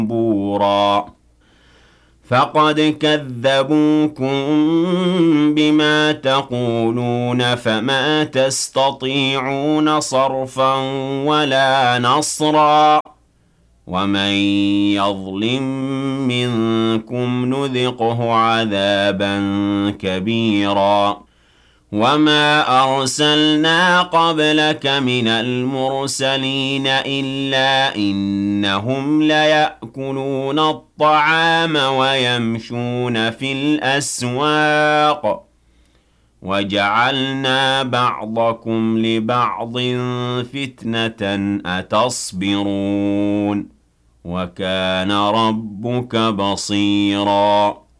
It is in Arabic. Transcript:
بورا فقد كذبوكم بما تقولون فما تستطيعون صرفا ولا نصرا ومن يظلم منكم نذقه عذابا كبيرا وما أرسلنا قبلك من المرسلين إلا إنهم ليأكلون الطعام ويمشون في الأسواق وجعلنا بعضكم لبعض فتنة أتصبرون وكان ربك بصيراً